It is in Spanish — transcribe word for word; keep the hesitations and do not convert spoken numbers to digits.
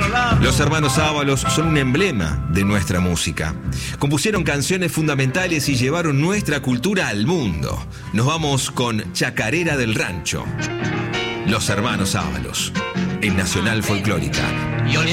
Los hermanos Ábalos son un emblema de nuestra música. Compusieron canciones fundamentales y llevaron nuestra cultura al mundo. Nos vamos con Chacarera del Rancho. Los hermanos Ábalos, en Nacional Folclórica.